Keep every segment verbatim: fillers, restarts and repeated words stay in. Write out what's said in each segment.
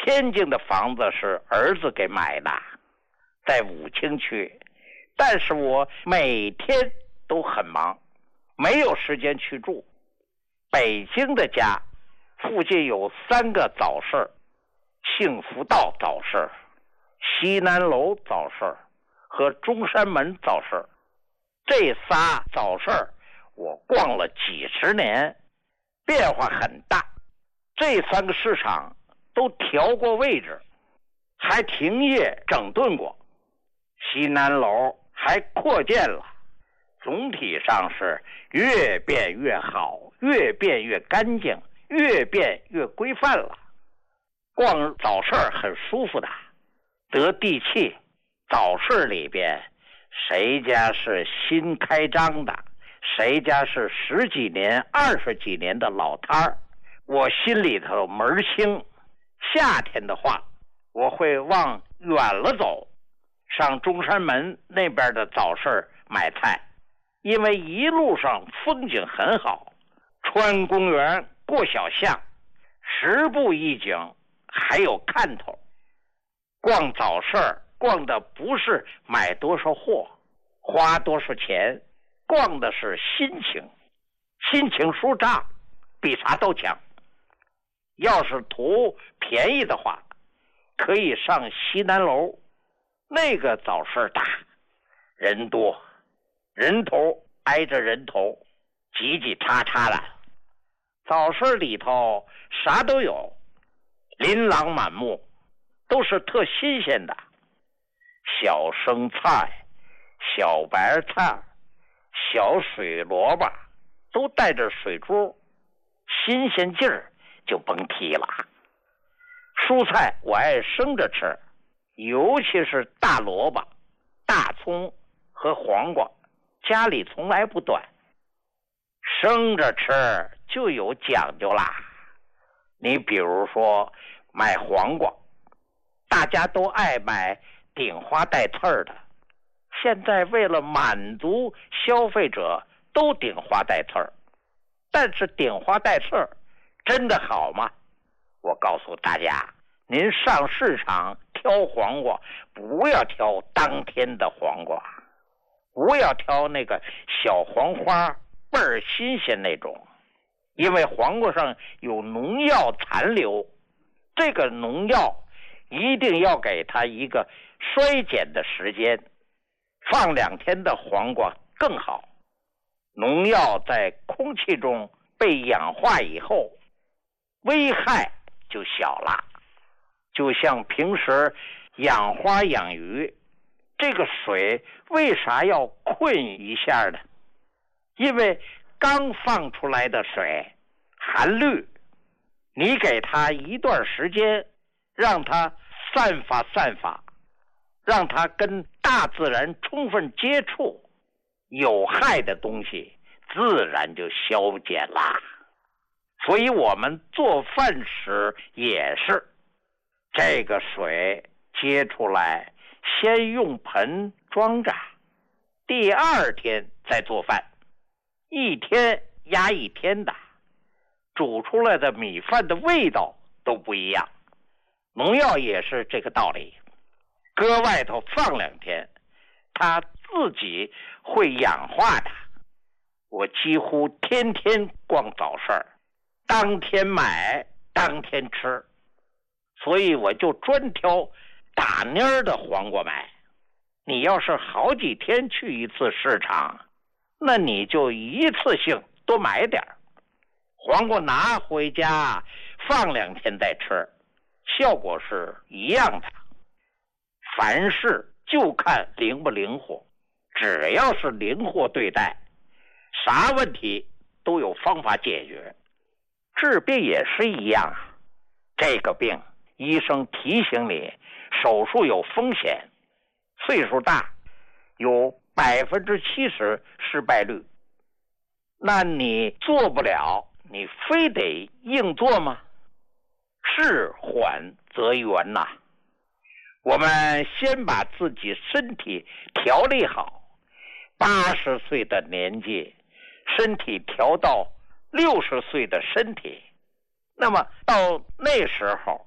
天津的房子是儿子给买的，在武清区，但是我每天都很忙，没有时间去住。北京的家附近有三个早市，幸福道早市、西南楼早市和中山门早市。这仨早市我逛了几十年，变化很大。这三个市场都调过位置，还停业整顿过。西南楼还扩建了，总体上是越变越好，越变越干净，越变越规范了。逛早市很舒服的，得地气。早市里边谁家是新开张的，谁家是十几年二十几年的老摊儿，我心里头门清。夏天的话，我会往远了走，上中山门那边的早市买菜，因为一路上风景很好，穿公园过小巷，十步一景，还有看头。逛早市逛的不是买多少货，花多少钱，逛的是心情，心情舒畅，比啥都强。要是图便宜的话，可以上西南楼，那个早市大，人多，人头挨着人头，挤挤叉叉的。早市里头啥都有，琳琅满目，都是特新鲜的。小生菜、小白菜、小水萝卜，都带着水珠，新鲜劲儿就甭提了。蔬菜我爱生着吃，尤其是大萝卜、大葱和黄瓜，家里从来不断。生着吃就有讲究啦。你比如说买黄瓜，大家都爱买顶花带刺儿的，现在为了满足消费者都顶花带刺儿，但是顶花带刺儿真的好吗？我告诉大家，您上市场挑黄瓜，不要挑当天的黄瓜，不要挑那个小黄花倍儿新鲜那种，因为黄瓜上有农药残留，这个农药一定要给它一个衰减的时间，放两天的黄瓜更好。农药在空气中被氧化以后，危害就小了。就像平时养花养鱼，这个水为啥要困一下呢？因为刚放出来的水含氯，你给它一段时间，让它散发散发，让它跟大自然充分接触，有害的东西自然就消减啦。所以我们做饭时也是，这个水接出来，先用盆装着，第二天再做饭，一天压一天的，煮出来的米饭的味道都不一样。农药也是这个道理，搁外头放两天，它自己会氧化的。我几乎天天逛早市，当天买当天吃，所以我就专挑打蔫儿的黄瓜买。你要是好几天去一次市场，那你就一次性多买点儿黄瓜，拿回家放两天再吃，效果是一样的。凡事就看灵不灵活，只要是灵活对待，啥问题都有方法解决。治病也是一样啊，这个病医生提醒你手术有风险，岁数大有百分之七十失败率，那你做不了，你非得硬做吗？事缓则圆呐。我们先把自己身体调理好，八十岁的年纪，身体调到六十岁的身体，那么到那时候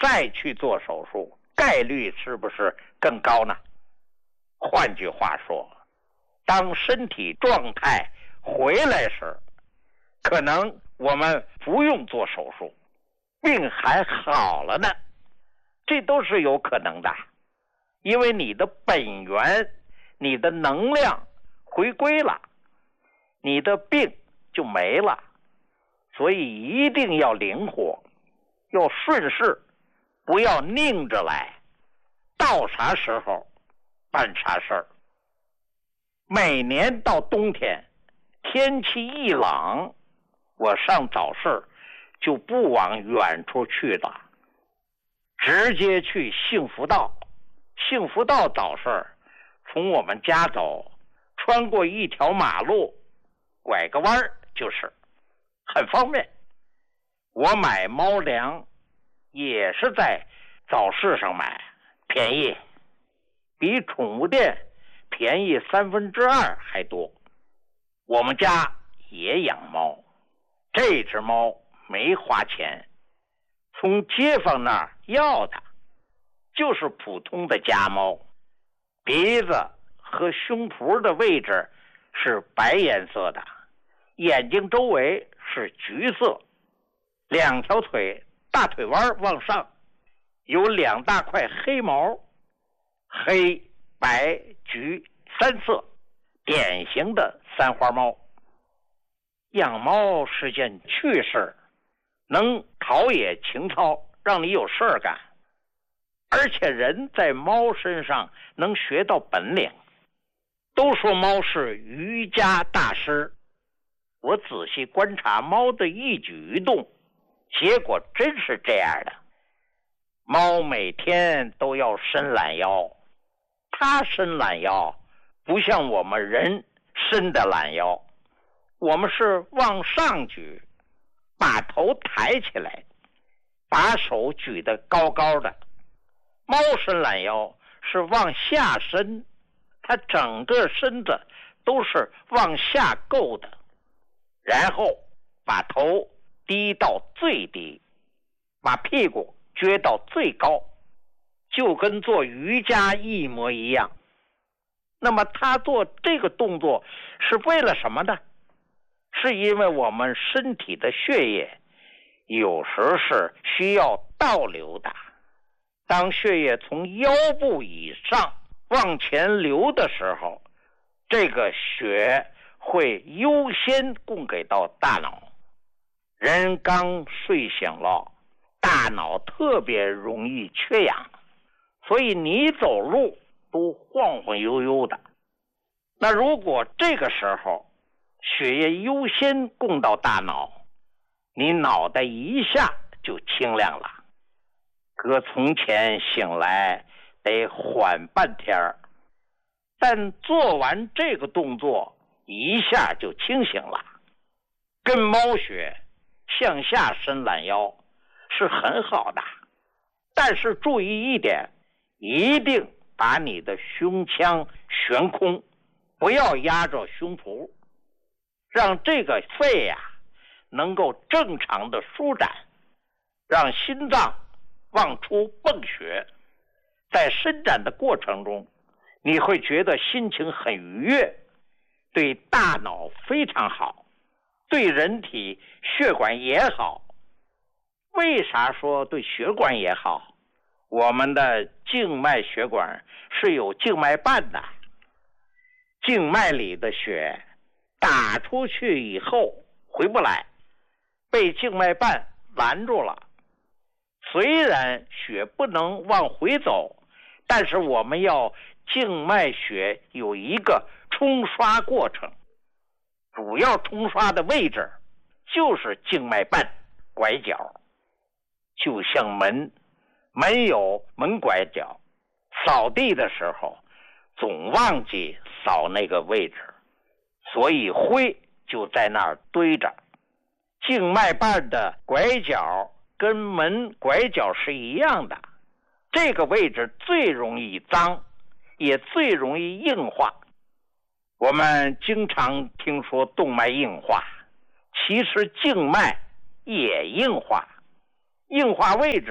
再去做手术，概率是不是更高呢？换句话说，当身体状态回来时，可能我们不用做手术，病还好了呢，这都是有可能的。因为你的本源，你的能量回归了，你的病就没了。所以一定要灵活，要顺势，不要拧着来，到啥时候办啥事儿。每年到冬天，天气一冷，我上早市就不往远处去了，直接去幸福道。幸福道早市从我们家走，穿过一条马路，拐个弯就是，很方便。我买猫粮也是在早市上买，便宜，比宠物店便宜三分之二还多。我们家也养猫，这只猫没花钱，从街坊那儿要的，就是普通的家猫，鼻子和胸脯的位置是白颜色的，眼睛周围是橘色，两条腿大腿弯往上，有两大块黑毛，黑白橘三色，典型的三花猫。养猫是件趣事，能陶冶情操，让你有事儿干，而且人在猫身上能学到本领。都说猫是瑜伽大师，我仔细观察猫的一举一动，结果真是这样的。猫每天都要伸懒腰，它伸懒腰不像我们人伸的懒腰，我们是往上举，把头抬起来，把手举得高高的。猫伸懒腰是往下伸，它整个身子都是往下够的，然后把头低到最低，把屁股撅到最高，就跟做瑜伽一模一样。那么他做这个动作是为了什么呢？是因为我们身体的血液有时是需要倒流的，当血液从腰部以上往前流的时候，这个血会优先供给到大脑。人刚睡醒了，大脑特别容易缺氧，所以你走路都晃晃悠悠的。那如果这个时候血液优先供到大脑，你脑袋一下就清亮了。搁从前醒来得缓半天儿，但做完这个动作一下就清醒了。跟猫学向下伸懒腰是很好的，但是注意一点，一定把你的胸腔悬空，不要压着胸脯，让这个肺呀、啊、能够正常的舒展，让心脏往出泵血。在伸展的过程中，你会觉得心情很愉悦，对大脑非常好，对人体血管也好。为啥说对血管也好？我们的静脉血管是有静脉瓣的，静脉里的血打出去以后回不来，被静脉瓣拦住了。虽然血不能往回走，但是我们要静脉血有一个冲刷过程，主要冲刷的位置就是静脉瓣拐角，就像门门有门拐角，扫地的时候总忘记扫那个位置，所以灰就在那儿堆着。静脉瓣的拐角跟门拐角是一样的，这个位置最容易脏，也最容易硬化。我们经常听说动脉硬化，其实静脉也硬化，硬化位置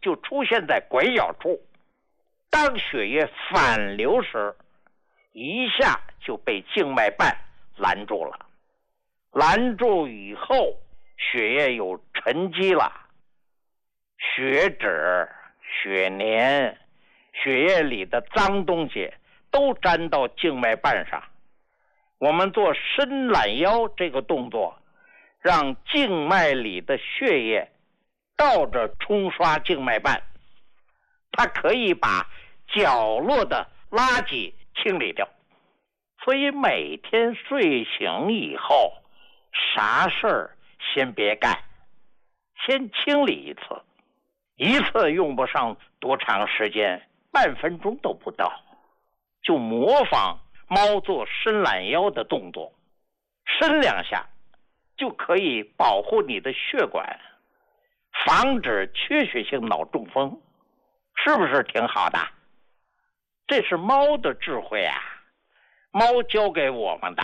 就出现在拐角处，当血液反流时，一下就被静脉瓣拦住了。拦住以后，血液有沉积了，血脂、血粘、血液里的脏东西都粘到静脉瓣上。我们做伸懒腰这个动作，让静脉里的血液倒着冲刷静脉瓣，它可以把角落的垃圾清理掉。所以每天睡醒以后，啥事儿先别干，先清理一次，一次用不上多长时间，半分钟都不到，就模仿猫做伸懒腰的动作，伸两下就可以保护你的血管，防止缺血性脑中风，是不是挺好的？这是猫的智慧啊，猫教给我们的。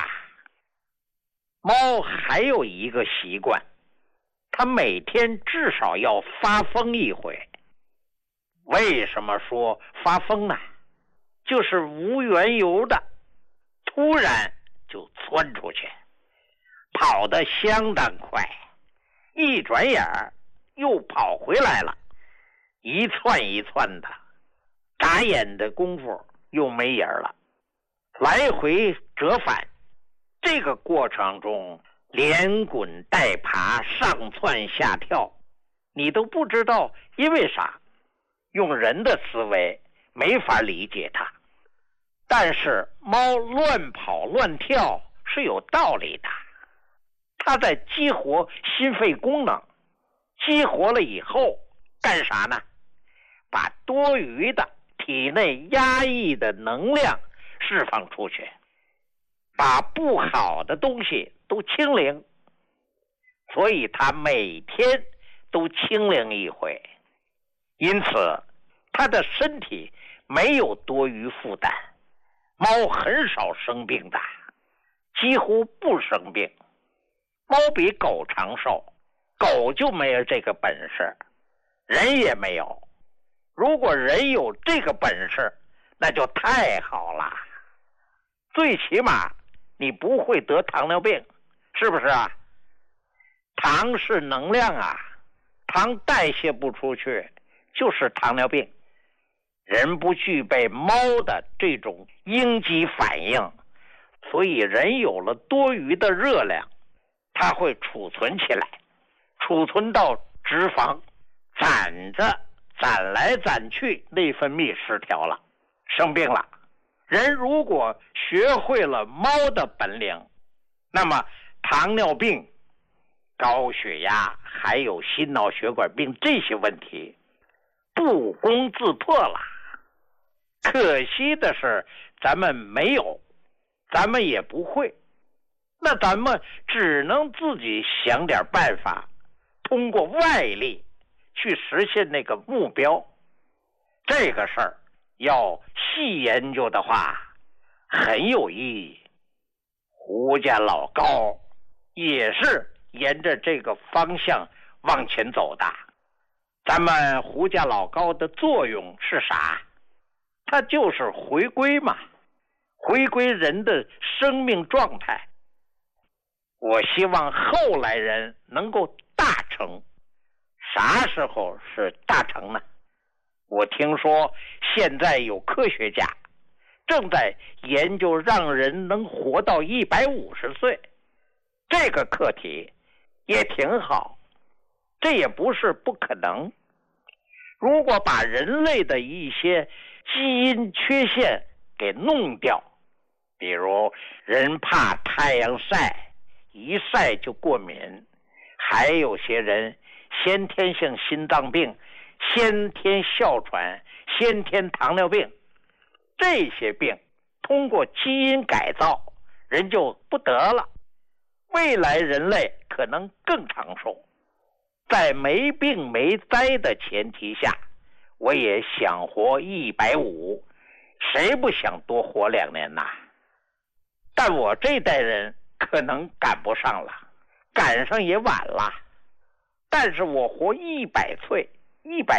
猫还有一个习惯，它每天至少要发疯一回。为什么说发疯呢？就是无缘由的突然就窜出去，跑得相当快，一转眼又跑回来了，一窜一窜的，眨眼的功夫又没影了，来回折返。这个过程中连滚带爬，上窜下跳，你都不知道因为啥，用人的思维没法理解它。但是猫乱跑乱跳是有道理的，它在激活心肺功能，激活了以后干啥呢？把多余的体内压抑的能量释放出去，把不好的东西都清零。所以它每天都清零一回，因此它的身体没有多余负担。猫很少生病的，几乎不生病。猫比狗长寿，狗就没有这个本事，人也没有。如果人有这个本事，那就太好了。最起码你不会得糖尿病，是不是啊？糖是能量啊，糖代谢不出去就是糖尿病。人不具备猫的这种应激反应，所以人有了多余的热量，它会储存起来，储存到脂肪，攒着攒来攒去，内分泌失调了，生病了。人如果学会了猫的本领，那么糖尿病、高血压还有心脑血管病这些问题不攻自破了。可惜的是咱们没有，咱们也不会，那咱们只能自己想点办法，通过外力去实现那个目标。这个事儿要细研究的话很有意义。胡家老高也是沿着这个方向往前走的。咱们胡家老高的作用是啥？它就是回归嘛，回归人的生命状态。我希望后来人能够大成。啥时候是大成呢？我听说现在有科学家正在研究让人能活到一百五十岁，这个课题也挺好，这也不是不可能。如果把人类的一些基因缺陷给弄掉，比如人怕太阳晒，一晒就过敏，还有些人先天性心脏病、先天哮喘、先天糖尿病，这些病通过基因改造人就不得了，未来人类可能更长寿。在没病没灾的前提下，我也想活一百五，谁不想多活两年呐？但我这代人可能赶不上了，赶上也晚了。但是我活一百岁，一百